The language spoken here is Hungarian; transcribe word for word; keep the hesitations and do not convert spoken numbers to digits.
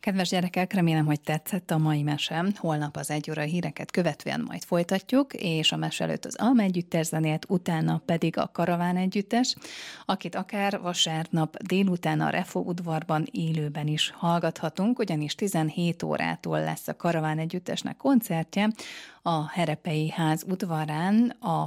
Kedves gyerekek, remélem, hogy tetszett a mai mese. Holnap az egy óra híreket követően majd folytatjuk, és a mese előtt az Alma Együttes zenélt, utána pedig a Karaván Együttes, akit akár vasárnap délután a Refo udvarban élőben is hallgathatunk, ugyanis tizenhét órától lesz a Karaván Együttesnek koncertje a Herepei Ház udvarán, a